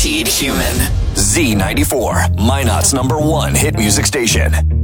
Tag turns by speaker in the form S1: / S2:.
S1: Guaranteed Human.
S2: Z94, Minot's #1 hit music station.